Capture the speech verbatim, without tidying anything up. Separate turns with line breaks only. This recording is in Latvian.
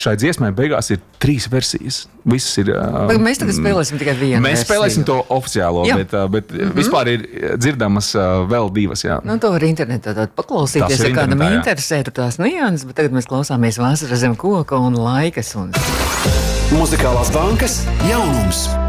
Šai dziesmai beigās ir trīs versijas. Visas ir.
Bet mēs tagad spēlēsim tikai vienu.
Mēs
versiju.
spēlēsim to oficiālo, jā. bet, bet mm-hmm. vispār ir dzirdamas vēl divas. Jā.
Nu, to var internetā paklausīties, ja kādam interesē tās nianses, bet tagad mēs klausāmies Vasara zem koka un Laikas. Un...
Muzikālās bankas jaunums.